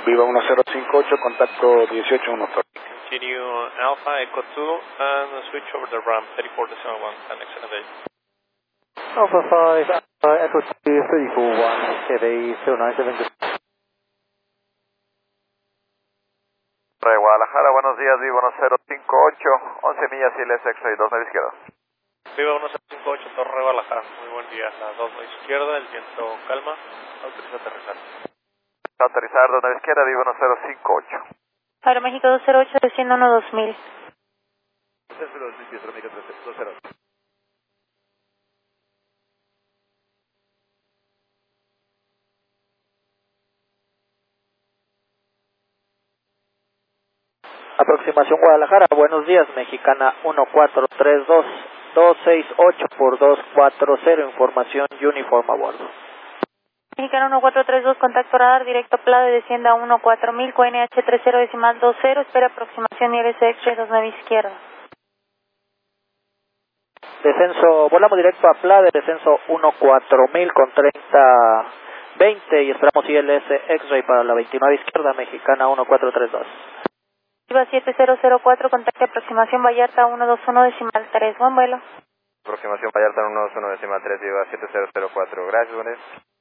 Viva 1058, contacto 1814. Continue Alpha Echo 2 and switch over the ramp 3471. Have an excellent day. Alpha 5, Echo 2, 341, KV 097. De Guadalajara, buenos días, Viva 1058, 11 millas y LSX y 2 a la izquierda. Viva 1058, Torre Guadalajara. Muy buen día. A 2 a la izquierda, el viento calma. Autoriza aterrizar. Aterrizar 2 a la izquierda, Viva 1058. Aeroméxico 208, desciendo 2000. Centro 2010, Aeroméxico 208. Aproximación Guadalajara, buenos días, Mexicana 1432, 268 por 240, información uniforme a bordo. Mexicana 1432, contacto radar, directo Plade, descienda a 14000, QNH 30.20, espera aproximación y LSX 29 izquierda. Descenso, volamos directo a Plade, descenso 14000 con 3020 y esperamos ILS X-Ray para la 29 izquierda, Mexicana 1432. Viva 7004, contacto aproximación Vallarta 121.3, buen vuelo. Aproximación Vallarta 121.3, Viva 7004, gracias, buenos días.